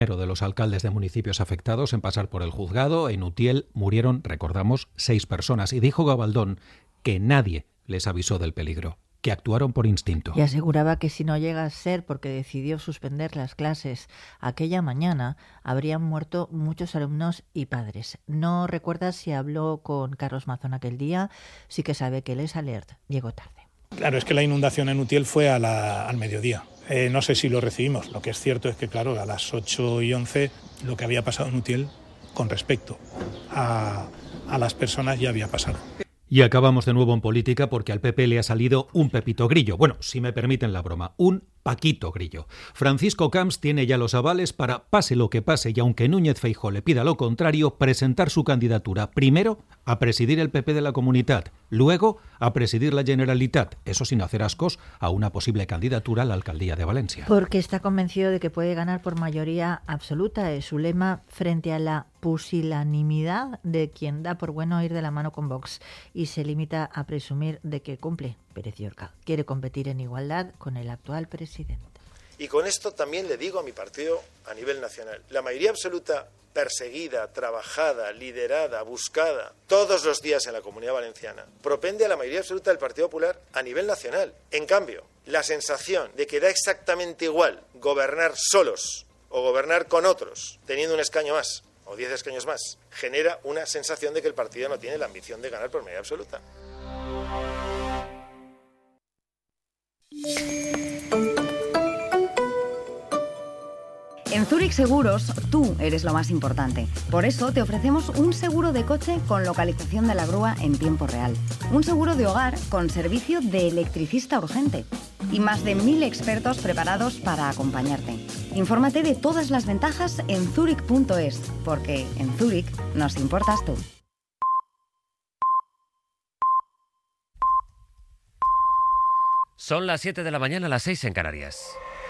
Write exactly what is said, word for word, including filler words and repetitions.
de los alcaldes de municipios afectados en pasar por el juzgado. En Utiel murieron, recordamos, seis personas. Y dijo Gabaldón que nadie les avisó del peligro, que actuaron por instinto. Y aseguraba que si no llega a ser porque decidió suspender las clases aquella mañana, habrían muerto muchos alumnos y padres. No recuerda si habló con Carlos Mazón aquel día, sí que sabe que el Les Alert llegó tarde. Claro, es que la inundación en Utiel fue a la, al mediodía. Eh, no sé si lo recibimos. Lo que es cierto es que, claro, a las ocho y once lo que había pasado en Utiel con respecto a, a las personas ya había pasado. Y acabamos de nuevo en política porque al P P le ha salido un Pepito Grillo. Bueno, si me permiten la broma, un Paquito Grillo. Francisco Camps tiene ya los avales para, pase lo que pase y aunque Núñez Feijóo le pida lo contrario, presentar su candidatura primero a presidir el P P de la Comunitat, luego a presidir la Generalitat, eso sin hacer ascos a una posible candidatura a la alcaldía de Valencia. Porque está convencido de que puede ganar por mayoría absoluta. Es su lema frente a la pusilanimidad de quien da por bueno ir de la mano con Vox y se limita a presumir de que cumple. Pérez Llorca quiere competir en igualdad con el actual presidente. Y con esto también le digo a mi partido a nivel nacional. La mayoría absoluta perseguida, trabajada, liderada, buscada todos los días en la Comunidad Valenciana propende a la mayoría absoluta del Partido Popular a nivel nacional. En cambio, la sensación de que da exactamente igual gobernar solos o gobernar con otros, teniendo un escaño más o diez escaños más, genera una sensación de que el partido no tiene la ambición de ganar por mayoría absoluta. En Zurich Seguros, tú eres lo más importante. Por eso te ofrecemos un seguro de coche con localización de la grúa en tiempo real. Un seguro de hogar con servicio de electricista urgente. Y más de mil expertos preparados para acompañarte. Infórmate de todas las ventajas en zurich punto es, porque en Zurich nos importas tú. Son las siete de la mañana, las seis en Canarias.